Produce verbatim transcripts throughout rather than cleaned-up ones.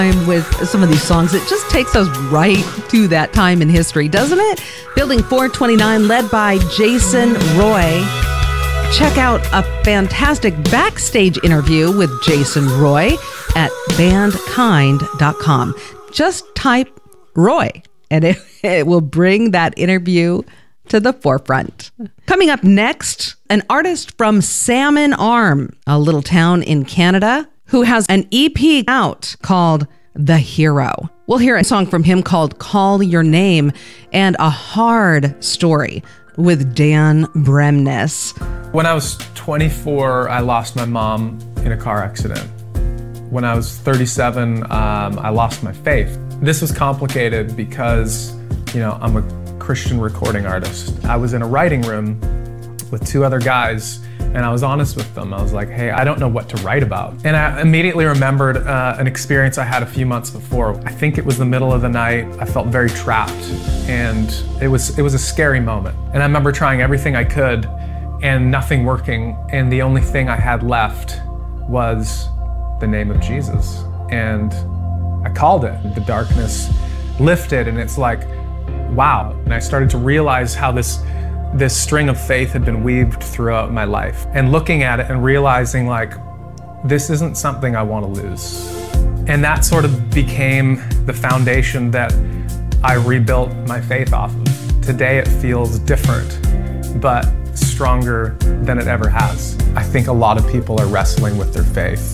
with some of these songs. It just takes us right to that time in history, doesn't it? Building four twenty-nine, led by Jason Roy. Check out a fantastic backstage interview with Jason Roy at bandkind dot com. Just type Roy and it, it will bring that interview to the forefront. Coming up next, an artist from Salmon Arm, a little town in Canada, who has an E P out called The Hero. We'll hear a song from him called Call Your Name, and a hard story with Dan Bremnes. When I was twenty-four, I lost my mom in a car accident. When I was thirty-seven, um, I lost my faith. This was complicated because, you know, I'm a Christian recording artist. I was in a writing room with two other guys, and I was honest with them. I was like, hey, I don't know what to write about. And I immediately remembered uh, an experience I had a few months before. I think it was the middle of the night. I felt very trapped, and it was, it was a scary moment. And I remember trying everything I could and nothing working, and the only thing I had left was the name of Jesus. And I called it. The darkness lifted, and it's like, wow. And I started to realize how this this string of faith had been weaved throughout my life, and looking at it and realizing, like, this isn't something I want to lose. And that sort of became the foundation that I rebuilt my faith off of. Today it feels different, but stronger than it ever has. I think a lot of people are wrestling with their faith,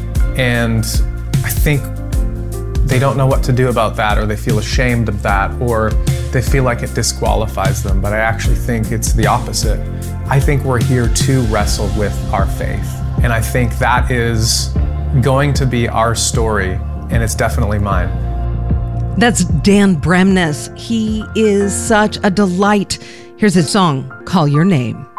and I think they don't know what to do about that, or they feel ashamed of that, or they feel like it disqualifies them. But I actually think it's the opposite. I think we're here to wrestle with our faith. And I think that is going to be our story, and it's definitely mine. That's Dan Bremnes. He is such a delight. Here's his song, Call Your Name.